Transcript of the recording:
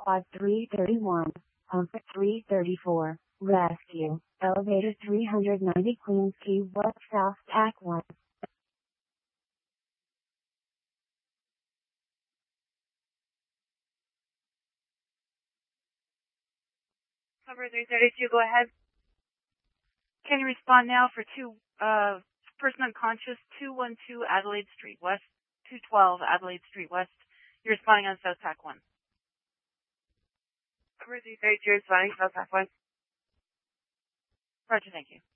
Quad 331, Comfort 334, Rescue, Elevator 390 Queens Key West South TAC 1. Cover 332, go ahead. Can you respond now for person unconscious, 212 Adelaide Street West, 212 Adelaide Street West. You're responding on South TAC 1. Cover 332, responding South TAC 1. Roger, thank you.